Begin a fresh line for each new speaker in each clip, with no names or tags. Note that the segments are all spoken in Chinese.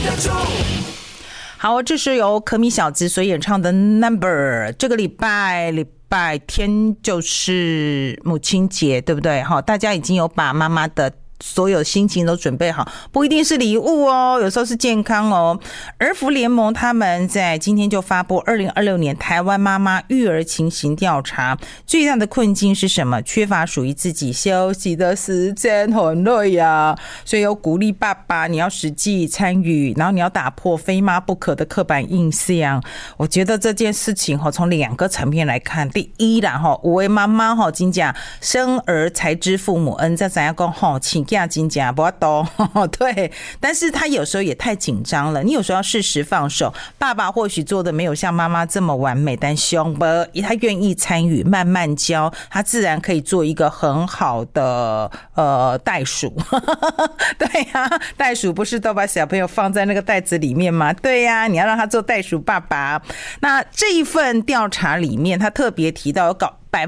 好，这是由可米小子所演唱的 Number。 这个礼拜天就是母亲节，对不对？大家已经有把妈妈的所有心情都准备好，不一定是礼物哦，有时候是健康哦。儿福联盟他们在今天就发布2026年台湾妈妈育儿情形调查，最大的困境是什么？缺乏属于自己休息的时间，很累呀。所以有鼓励爸爸你要实际参与，然后你要打破非妈不可的刻板印象。我觉得这件事情从两个层面来看，第一啦，有的妈妈真的生儿才知父母恩，才知道说请假真的不多，对，但是他有时候也太紧张了，你有时候要适时放手。爸爸或许做的没有像妈妈这么完美，但凶吧，他愿意参与，慢慢教，他自然可以做一个很好的袋鼠。对呀，袋鼠不是都把小朋友放在那个袋子里面吗？对呀，你要让他做袋鼠爸爸。那这一份调查里面，他特别提到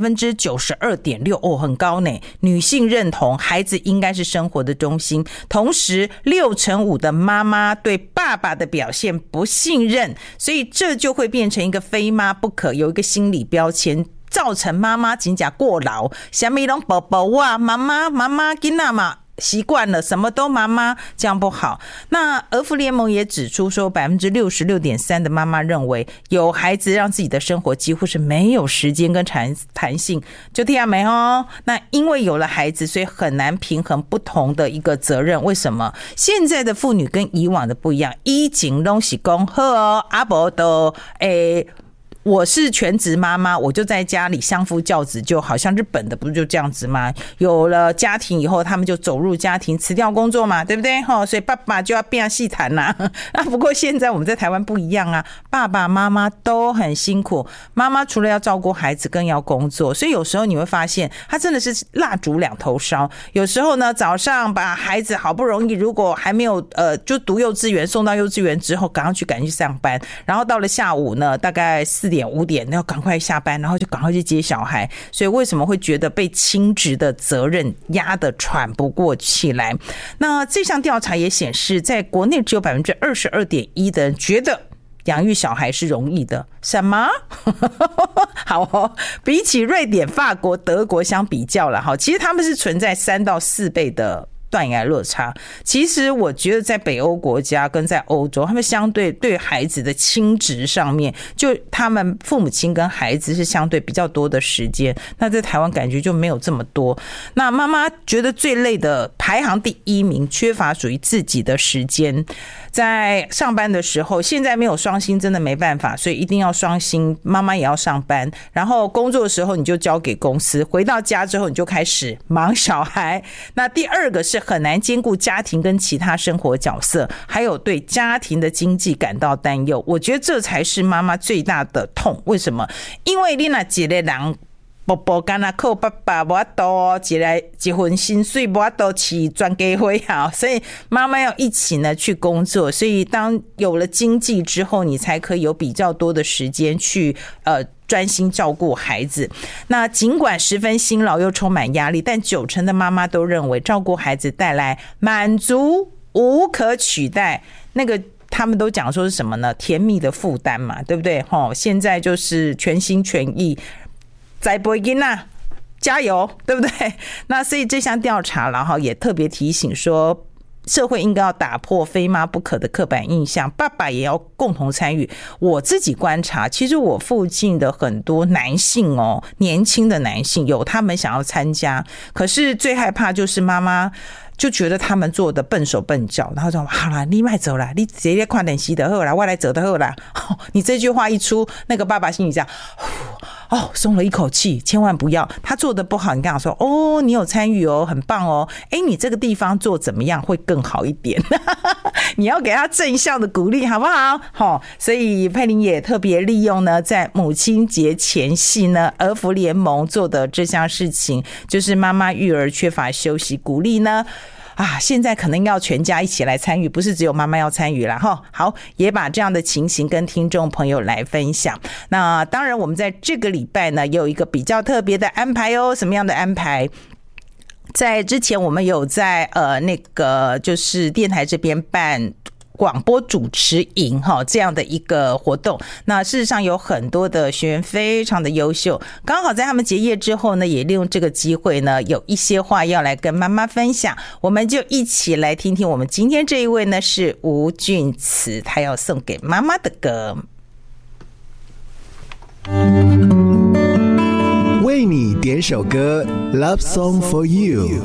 92.6%，很高呢。女性认同孩子应该是生活的中心，同时65%的妈妈对爸爸的表现不信任，所以这就会变成一个非妈不可，有一个心理标签，造成妈妈真的过劳，什么都宝宝哇，妈妈囡仔嘛习惯了什么都妈妈，这样不好。那儿福联盟也指出说 66.3% 的妈妈认为有孩子让自己的生活几乎是没有时间跟弹性，就听到没哦？那因为有了孩子，所以很难平衡不同的一个责任。为什么现在的妇女跟以往的不一样？以前都是说好哦，啊不都我是全职妈妈，我就在家里相夫教子就好，像日本的不是就这样子吗？有了家庭以后，他们就走入家庭，辞掉工作嘛，对不对？所以爸爸就要变细谈啦。不过现在我们在台湾不一样啊，爸爸妈妈都很辛苦，妈妈除了要照顾孩子，更要工作，所以有时候你会发现，他真的是蜡烛两头烧。有时候呢，早上把孩子好不容易，如果还没有就读幼稚园，送到幼稚园之后，赶去上班，然后到了下午呢，大概4点5点要赶快下班，然后就赶快去接小孩。所以为什么会觉得被亲职的责任压得喘不过气来？那这项调查也显示，在国内只有 22.1% 的人觉得养育小孩是容易的。什么？好哦，比起瑞典、法国、德国相比较了，其实他们是存在3到4倍的断崖落差。其实我觉得在北欧国家跟在欧洲，他们相对对孩子的亲职上面，就他们父母亲跟孩子是相对比较多的时间，那在台湾感觉就没有这么多。那妈妈觉得最累的排行第1名，缺乏属于自己的时间。在上班的时候，现在没有双薪真的没办法，所以一定要双薪，妈妈也要上班。然后工作的时候你就交给公司，回到家之后你就开始忙小孩。那第二个是很难兼顾家庭跟其他生活角色，还有对家庭的经济感到担忧。我觉得这才是妈妈最大的痛。为什么？因为你那一个人婆婆干那靠爸爸没多，一份薪水没多起赚给回好，所以妈妈要一起呢去工作。所以当有了经济之后，你才可以有比较多的时间去专心照顾孩子。那尽管十分辛劳又充满压力，但90%的妈妈都认为照顾孩子带来满足无可取代。那个他们都讲说是什么呢？甜蜜的负担嘛，对不对？现在就是全心全意栽培囡仔，加油，对不对？那所以这项调查然后也特别提醒说，社会应该要打破非妈不可的刻板印象，爸爸也要共同参与。我自己观察，其实我附近的很多男性年轻的男性有他们想要参加，可是最害怕就是妈妈就觉得他们做的笨手笨脚，然后说好啦，你别走啦，你直接快点洗的好啦，我来走的好啦。你这句话一出，那个爸爸心里这样松了一口气。千万不要他做的不好，你跟他说你有参与很棒你这个地方做怎么样会更好一点。你要给他正向的鼓励，好不好？所以佩玲也特别利用呢，在母亲节前夕呢，儿福联盟做的这项事情，就是妈妈育儿缺乏休息，鼓励呢现在可能要全家一起来参与，不是只有妈妈要参与啦。好，也把这样的情形跟听众朋友来分享。那当然我们在这个礼拜呢也有一个比较特别的安排什么样的安排？在之前我们有在那个就是电台这边办广播主持营这样的一个活动。那事实上有很多的学员非常的优秀，刚好在他们结业之后呢，也利用这个机会呢，有一些话要来跟妈妈分享。我们就一起来听听我们今天这一位呢是吴俊慈，他要送给妈妈的歌。
为你点首歌 Love Song for You。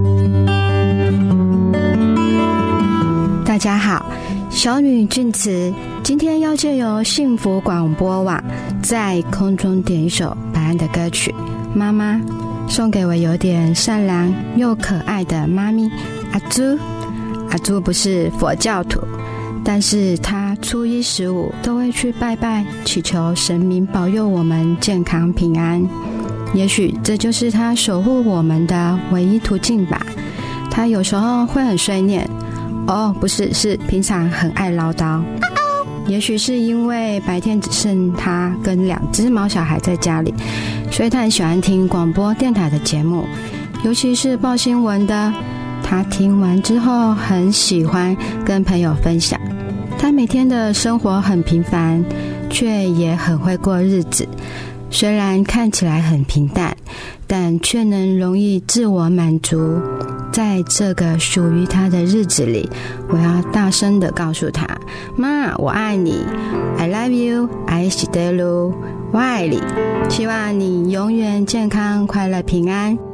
大家好，小女俊慈今天要借由幸福广播网在空中点一首白安的歌曲《妈妈》，送给我有点善良又可爱的妈咪阿朱。阿朱不是佛教徒，但是她初一15都会去拜拜，祈求神明保佑我们健康平安。也许这就是她守护我们的唯一途径吧。她有时候会很碎念，不是，是平常很爱唠叨。也许是因为白天只剩她跟2只毛小孩在家里，所以她很喜欢听广播电台的节目，尤其是报新闻的。她听完之后很喜欢跟朋友分享。她每天的生活很平凡，却也很会过日子。虽然看起来很平淡，但却能容易自我满足。在这个属于他的日子里，我要大声地告诉他：妈，我爱你 I love you， 爱惜的路，我爱你。希望你永远健康快乐平安。